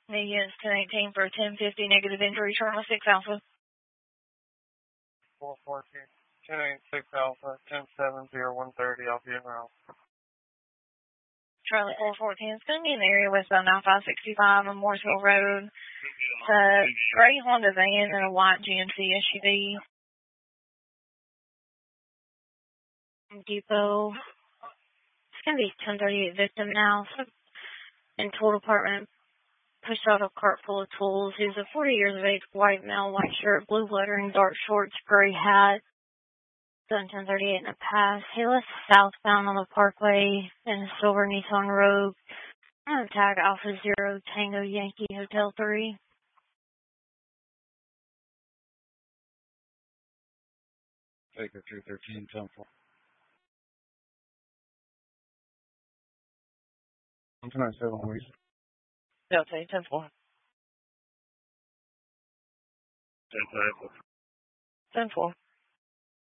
Yes, 1018 for 1050 negative injury, Charlie 6 Alpha. 414, 1086 Alpha, 1070-130, Alpha Emerald. Charlie 414 is going to be in the area westbound I-565 on Mooresville Road. It's a gray Honda van and a white GMC SUV. Depot. It's going to be 1038 victim now. In total department, pushed out a cart full of tools. He's a 40 years of age, white male, white shirt, blue lettering, dark shorts, gray hat. Done 1038 in the past. He left southbound on the Parkway in a silver Nissan Rogue. I'm going to tag Alpha Zero Tango Yankee Hotel 3. Take her 213 Temple. I'm trying to 7 weeks. Delta 10-4. 10-4. 10-4.